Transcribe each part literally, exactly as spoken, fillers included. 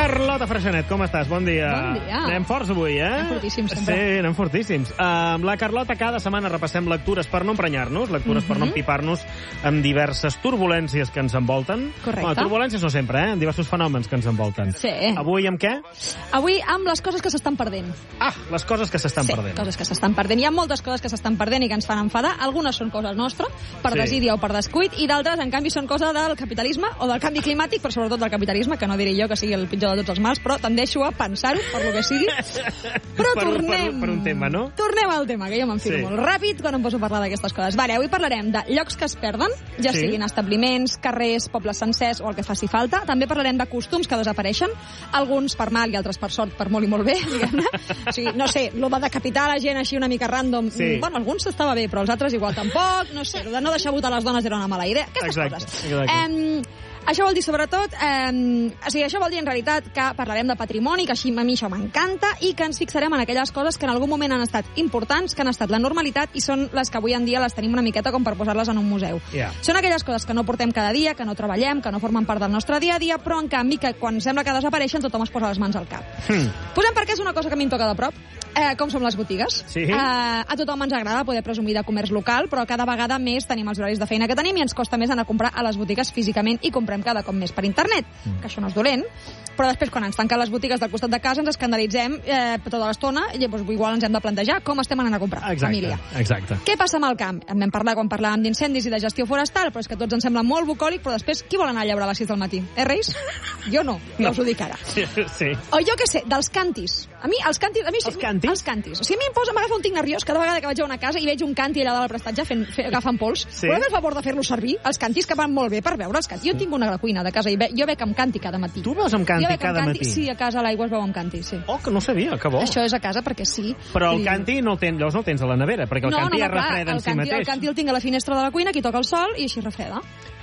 Carlota Freixanet, com estàs? Bon dia. Bon dia. Anem forts avui, eh? Anem fortíssims, sempre. Sí, anem fortíssims. Uh, amb la Carlota cada setmana repassem lectures per no emprenyar-nos, lectures mm-hmm. per no empipar-nos amb diverses turbulències que ens envolten. Correcte. Bueno, turbulències no sempre, eh? Amb diversos fenòmens que ens envolten. Sí. Avui amb què? Avui amb les coses que s'estan perdent. Ah, les coses que s'estan sí, perdent. coses que s'estan perdent. Hi ha moltes coses que s'estan perdent i que ens fan enfadar. Algunes són coses nostres, per Sí. desídia o per descuit, i d'altres, en canvi, són coses del capitalisme o del canvi climàtic, però sobretot del capitalisme, que no diré jo que sigui el pitjor de tots els mals, però tendeixo a pensar-ho, per lo que sigui. Però per, tornem... Per, per un tema, no? Tornem al tema, que jo m'enfilo Sí. molt ràpid quan em poso a parlar d'aquestes coses. Vale, avui parlarem de llocs que es perden, ja Sí. siguin establiments, carrers, pobles sencers o el que faci falta. També parlarem de costums que desapareixen, alguns per mal i altres per sort, per molt i molt bé, diguem-ne. O sigui, no sé, lo de decapitar la gent així una mica random, Sí. bueno, alguns estava bé, però els altres igual tampoc, no sé, lo de no deixar votar les dones era una mala idea, aquestes Exacte, coses. exacte. Em, Això vol dir, sobretot, eh, o sigui, això vol dir, en realitat, que parlarem de patrimoni, que així a mi això m'encanta, i que ens fixarem en aquelles coses que en algun moment han estat importants, que han estat la normalitat, i són les que avui en dia les tenim una miqueta com per posar-les en un museu. Yeah. Són aquelles coses que no portem cada dia, que no treballem, que no formen part del nostre dia a dia, però, en canvi, que quan sembla que desapareixen, tothom es posa les mans al cap. Hmm. Posem perquè és una cosa que a mi em toca de prop, eh, com són les botigues. Sí. Eh, a tothom ens agrada poder presumir de comerç local, però cada vegada més tenim els horaris de feina que tenim i ens costa més anar a comprar a les botigues físicament i comprem cada cop més per internet, mm. que això no és dolent, però després quan ens tanquen les botigues del costat de casa ens escandalitzem eh, tota l'estona i llavors igual ens hem de plantejar com estem anant a comprar, Exacte, família. exacte. Què passa amb el camp? En vam parlar quan parlàvem d'incendis i de gestió forestal, però és que tots ens sembla molt bucòlic, però després qui vol anar a llaurar a les sis del matí? Eh, Reis? Jo no, no. us ho dic ara. Sí, sí. O jo què sé, dels cantis. A mi, els cantis... A mi, Els cantis? Els cantis. O sigui, a mi em posa, m'agafa un tic nerviós cada vegada que vaig a una casa i veig un canti allà dalt al prestatge fent, fent, agafant pols. Sí. Voleu fer el favor de fer-los servir? Els cantis que van molt bé per veure els cantis. Jo tinc una cuina de casa i ve, jo bec amb canti cada matí. Tu veus amb canti jo bec cada amb canti, matí? Sí, a casa a l'aigua es veu amb canti, sí. Oh, que no sabia, que bo. Això és a casa perquè sí. Però el I... canti no el tens, llavors no el tens a la nevera, perquè el no, canti no, ja no, clar, refreda en el si canti, mateix. El canti el tinc a la finestra de la cuina, aquí toca el sol i així refreda.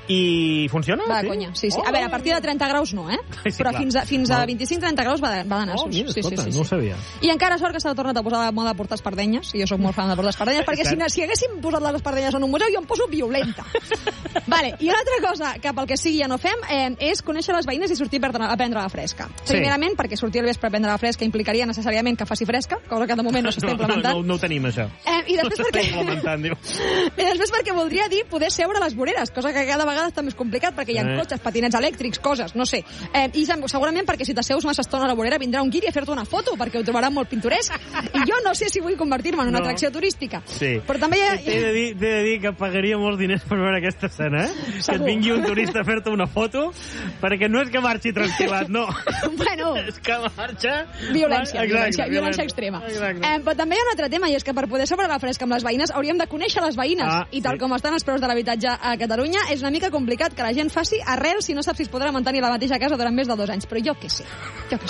I funciona? Va, sí? conya, sí, sí. Oh, A veure, a partir de trenta graus no, eh? Sí, Però clar. fins a, fins a Val. vint-i-cinc trenta graus va de, va de nassos. Oh, mira, sí, escolta, sí, sí, no ho sí. sabia. I encara sort que s'ha tornat a posar de moda portar espardenyes, i jo sóc molt fan de portar espardenyes, perquè si, si haguéssim posat les espardenyes en un museu jo em poso violenta. Vale, i una altra cosa que pel que sigui ja no fem eh, és conèixer les veïnes i sortir a prendre, a prendre la fresca. Sí. Primerament, perquè sortir al vespre a prendre la fresca implicaria necessàriament que faci fresca, cosa que de moment no s'està No, implementant. no, no, no ho tenim, això. Eh, I després no perquè... implementant, diu. I després perquè voldria dir poder seure a les voreres, cosa que cada vegada està més complicat perquè hi ha Eh. cotxes, patinets elèctrics, coses, no sé. Eh, I segurament perquè si t'asseus massa estona a la vorera vindrà un guiri a fer-te una foto perquè ho trobarà molt pintoresc. I jo no sé si vull convertir-me en una No. atracció turística. Sí. Però també hi ha... T'he de, dir, t'he de dir que pagaria molts diners per veure aquesta escena, eh? Que et Segur. vingui un turista a fer-te una foto, perquè no és que marxi tranquil·lat, no. Bueno, És que marxa... violència, Exacte, violència, violència extrema. Exacte. Eh, però també hi ha un altre tema, i és que per poder sobre la fresca amb les veïnes hauríem de conèixer les veïnes. Ah, I tal sí. com estan els preus de l'habitatge a Catalunya, és una mica complicat que la gent faci arrel si no sap si es podrà mantenir la mateixa casa durant més de dos anys. Però jo què sé, jo què